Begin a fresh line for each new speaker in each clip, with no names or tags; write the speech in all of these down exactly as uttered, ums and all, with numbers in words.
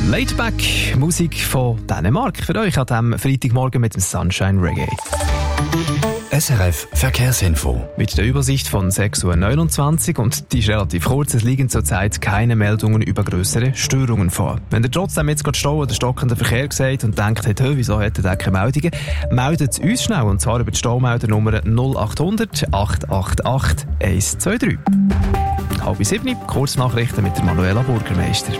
Laidback, Musik von Dänemark für euch an diesem Freitagmorgen mit dem Sunshine Reggae.
S R F Verkehrsinfo.
Mit der Übersicht von sechs Uhr neunundzwanzig und die ist relativ kurz. Es liegen zurzeit keine Meldungen über grössere Störungen vor. Wenn ihr trotzdem jetzt gerade Stau oder stockenden Verkehr seht und denkt, hey, wieso hat er keine Meldungen, meldet uns schnell und zwar über die Staumeldernummer null acht hundert acht acht acht eins zwei drei. Halb sieben, Kurznachrichten mit der Manuela Burgermeister.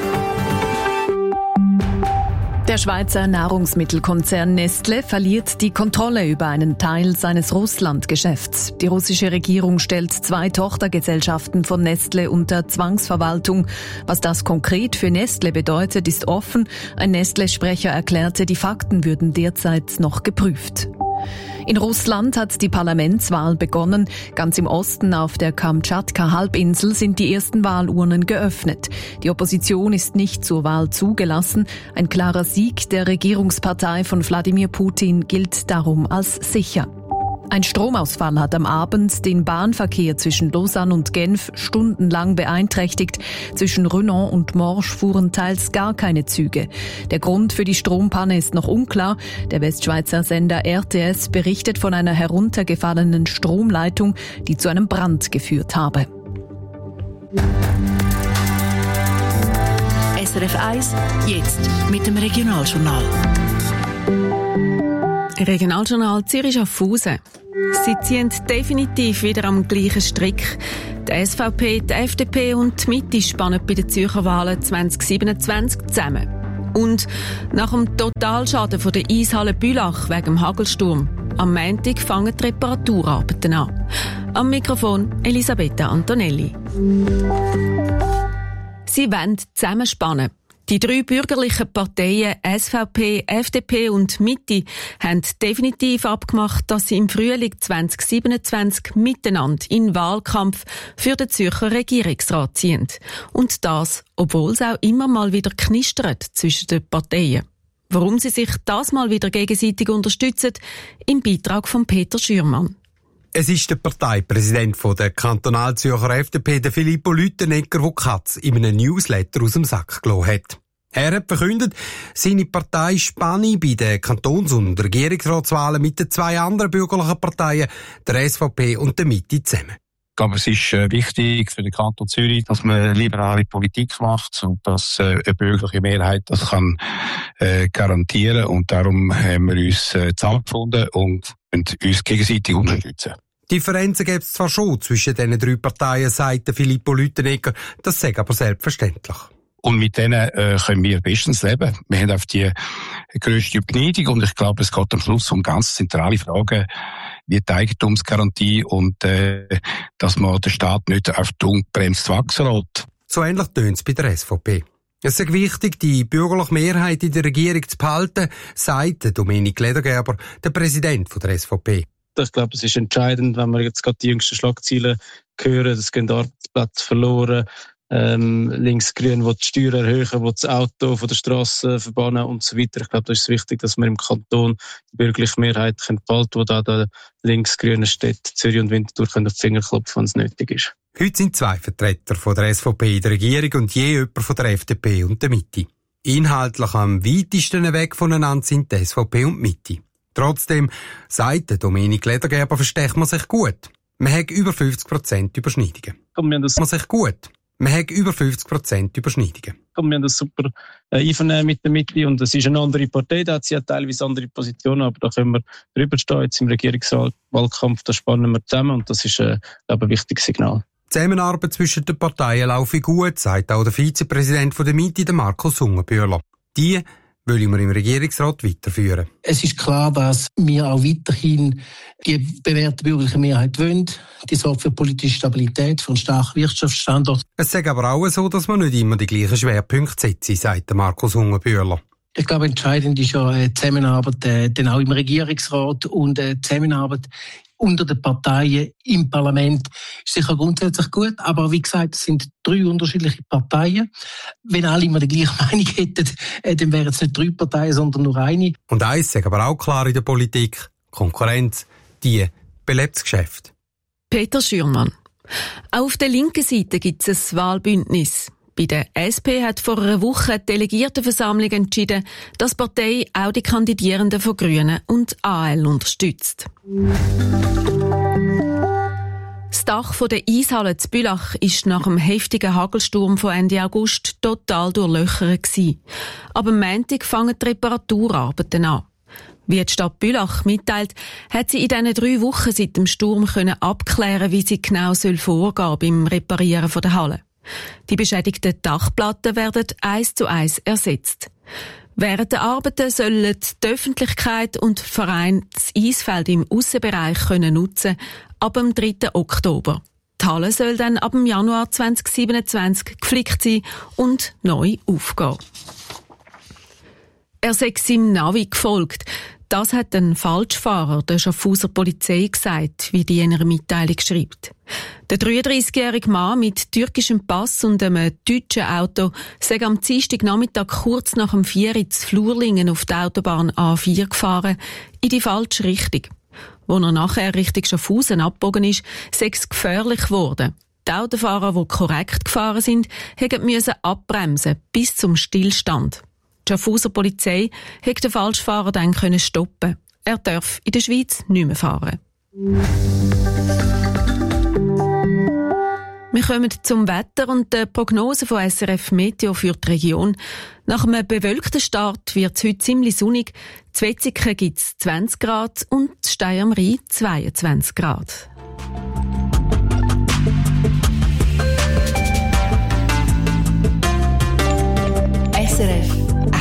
Der Schweizer Nahrungsmittelkonzern Nestle verliert die Kontrolle über einen Teil seines Russlandgeschäfts. Die russische Regierung stellt zwei Tochtergesellschaften von Nestle unter Zwangsverwaltung. Was das konkret für Nestle bedeutet, ist offen. Ein Nestle-Sprecher erklärte, die Fakten würden derzeit noch geprüft. In Russland hat die Parlamentswahl begonnen. Ganz im Osten auf der Kamtschatka-Halbinsel sind die ersten Wahlurnen geöffnet. Die Opposition ist nicht zur Wahl zugelassen. Ein klarer Sieg der Regierungspartei von Wladimir Putin gilt darum als sicher. Ein Stromausfall hat am Abend den Bahnverkehr zwischen Lausanne und Genf stundenlang beeinträchtigt. Zwischen Renan und Morges fuhren teils gar keine Züge. Der Grund für die Strompanne ist noch unklar. Der Westschweizer Sender R T S berichtet von einer heruntergefallenen Stromleitung, die zu einem Brand geführt habe.
S R F eins, jetzt mit dem Regionaljournal.
Regionaljournal Zürich-Schaffhausen. Sie ziehen definitiv wieder am gleichen Strick. Die S V P, die F D P und die Mitte spannen bei den Zürcher Wahlen zwanzig siebenundzwanzig zusammen. Und nach dem Totalschaden von der Eishalle Bülach wegen dem Hagelsturm am Montag fangen die Reparaturarbeiten an. Am Mikrofon Elisabetta Antonelli. Sie wollen zusammenspannen. Die drei bürgerlichen Parteien S V P, F D P und Mitte haben definitiv abgemacht, dass sie im Frühling zwanzig siebenundzwanzig miteinander in Wahlkampf für den Zürcher Regierungsrat ziehen. Und das, obwohl es auch immer mal wieder knistert zwischen den Parteien. Warum sie sich das mal wieder gegenseitig unterstützen, im Beitrag von Peter Schürmann.
Es ist der Parteipräsident der Kantonalzürcher F D P, der Filippo Lüttenegger, der Katz in einem Newsletter aus dem Sack gelassen hat. Er hat verkündet, seine Partei spanne bei den Kantons- und Regierungsratswahlen mit den zwei anderen bürgerlichen Parteien, der S V P und der Mitte, zusammen.
Ich glaube, es ist äh, wichtig für den Kanton Zürich, dass man liberale Politik macht und dass äh, eine bürgerliche Mehrheit das kann äh, garantieren. Und darum haben wir uns äh, zusammengefunden und, und uns gegenseitig unterstützen.
Differenzen gibt es zwar schon zwischen diesen drei Parteien, sagt Filippo Lüttenegger, das sei aber selbstverständlich.
Und mit denen äh, können wir bestens leben. Wir haben auf die grösste Beneidung und ich glaube, es geht am Schluss um ganz zentrale Fragen wie die Eigentumsgarantie und äh, dass man den Staat nicht auf die ungebremst wachsen lässt.
So ähnlich tönt es bei der S V P. Es ist wichtig, die bürgerliche Mehrheit in der Regierung zu behalten, sagt Dominik Ledergerber, der Präsident der S V P.
Ich glaube, es ist entscheidend, wenn wir jetzt gerade die jüngsten Schlagzeilen hören, es gehen Arbeitsplätze verloren, ähm, Linksgrün will die Steuern erhöhen, will das Auto von der Straße verbannen und so weiter. Ich glaube, da ist es wichtig, dass wir im Kanton die bürgerliche Mehrheit behalten können, wo da die linksgrünen Städte Zürich und Winterthur können auf die Finger klopfen, wenn es nötig ist.
Heute sind zwei Vertreter von der S V P in der Regierung und je jemand von der F D P und der Mitte. Inhaltlich am weitesten weg voneinander sind die S V P und die Mitte. Trotzdem, sagt Dominik Ledergerber, versteht man sich gut. Man hat über fünfzig Prozent Überschneidungen.
Und wir haben das
man sich gut. Man hat über fünfzig Prozent Überschneidungen.
Und wir haben das super äh, einvernehmen mit der Mitte und es ist eine andere Partei, da hat sie ja teilweise andere Positionen, aber da können wir drüber stehen. Jetzt im Regierungswahlkampf, da spannen wir zusammen und das ist äh, glaube ich, ein wichtiges Signal.
Die Zusammenarbeit zwischen den Parteien laufe gut, sagt auch der Vizepräsident der Mitte, der Markus Hungenbühler. Die wollen wir im Regierungsrat weiterführen.
Es ist klar, dass wir auch weiterhin die bewährte bürgerliche Mehrheit wollen. Die sorgt für politische Stabilität, für einen starken Wirtschaftsstandort.
Es ist aber auch so, dass man nicht immer die gleichen Schwerpunkte setzt, sagt der Markus Hungenbühler.
Ich glaube, entscheidend ist ja die Zusammenarbeit äh, dann auch im Regierungsrat und äh, die Zusammenarbeit unter den Parteien im Parlament ist sicher grundsätzlich gut, aber wie gesagt, es sind drei unterschiedliche Parteien. Wenn alle immer die gleiche Meinung hätten, äh, dann wären es nicht drei Parteien, sondern nur eine.
Und eins ist aber auch klar in der Politik: Konkurrenz, die belebt das Geschäft.
Peter Schürmann. Auch auf der linken Seite gibt es ein Wahlbündnis. Bei der S P hat vor einer Woche die Delegiertenversammlung entschieden, dass die Partei auch die Kandidierenden von Grünen und A L unterstützt. Das Dach der Eishalle zu Bülach war nach einem heftigen Hagelsturm von Ende August total durchlöchert. Aber am Montag fangen die Reparaturarbeiten an. Wie die Stadt Bülach mitteilt, hat sie in diesen drei Wochen seit dem Sturm können abklären, wie sie genau vorgehen soll beim Reparieren der Halle. Die beschädigten Dachplatten werden eins zu eins ersetzt. Während der Arbeiten sollen die Öffentlichkeit und der Verein das Eisfeld im Aussenbereich können nutzen, ab dem dritten Oktober. Die Halle soll dann ab dem Januar zwanzig siebenundzwanzig geflickt sein und neu aufgehen. Er sei seinem Navi gefolgt. Das hat ein Falschfahrer der Schaffhauser Polizei gesagt, wie die in einer Mitteilung schreibt. Der dreiunddreißigjährige Mann mit türkischem Pass und einem deutschen Auto sei am Dienstagnachmittag kurz nach dem vier ins Flurlingen auf der Autobahn A vier gefahren, in die falsche Richtung. Als er nachher Richtung Schaffhausen abgebogen ist, sei es gefährlich geworden. Die Autofahrer, die korrekt gefahren sind, mussten abbremsen bis zum Stillstand. Die Schaffhauser Polizei hätte den Falschfahrer dann stoppen. Er darf in der Schweiz nicht mehr fahren. Wir kommen zum Wetter und der Prognose von S R F Meteo für die Region. Nach einem bewölkten Start wird es heute ziemlich sonnig. In Wetzikon gibt es zwanzig Grad und in Steyr am Rhein zweiundzwanzig Grad.
S R F